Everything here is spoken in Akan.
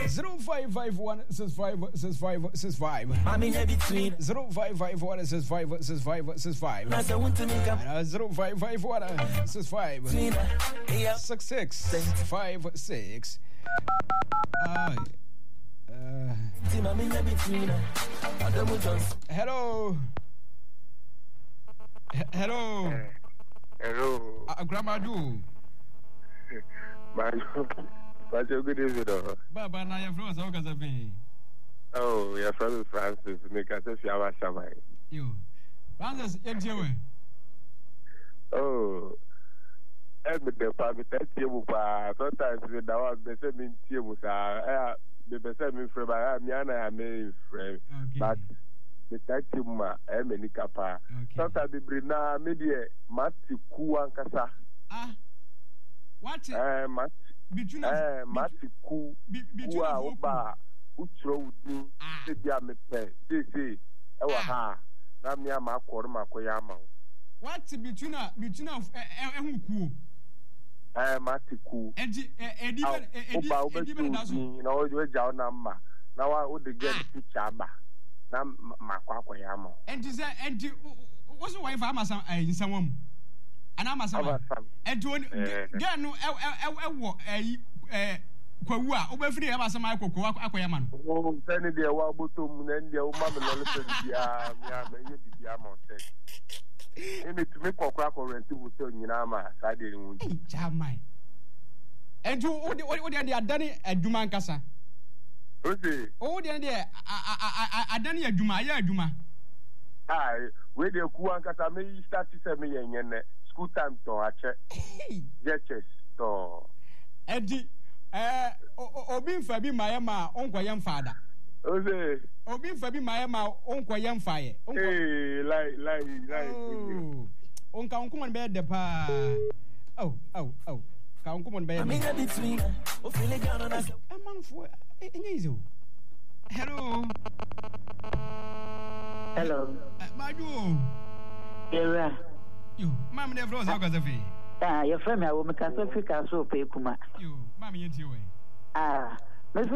0551656565. I'm in between. 0551656565. 0551656656. Hello. Hello. Hello. Gramadu. What's your good evening? Baba, na your friends, how can I be? Oh, your friend Francis, make us a shower. You. Francis, oh, every day, sometimes we don't the same team. The person from Miana, I may friend, but the team, many capa. Sometimes the Brina, media, Mati Kuankasa. Ah, what? Between Mati Ku, Uba, Utro, Sibia me pay, see, Ewa, Namia Makorma Koyama. What between Ehuku? Matiku. Edi no you jaw number. Now I would get picture ba. Na makwa yamo. And is that and what's the wife Amazon in someone? An Amazon. And to get no Kwa Obefree Amazon Aquaman. Oh, send the Wabutum and the Mamma and to make a crack or rent to turn in Ama, I didn't Jamai. And you what they are done at Dumancasa? Okay. Oh, then there, I done a Duma. Aye, where the Kuancasa may start to send me and school time to a check. Yes, to Eddie, Obin Fabi, my uncle, young father. Okay. Obin Fabi, my uncle, young fire. Hey, like. Uncle, come on, bed the pa. Oh. Come on, bed. I'm in between. A month for Hello. Hello. Madu. You, Mamma never knows how to be. Your friend, I will make a Africa so pay Kuma. You, Mammy, into you. Miss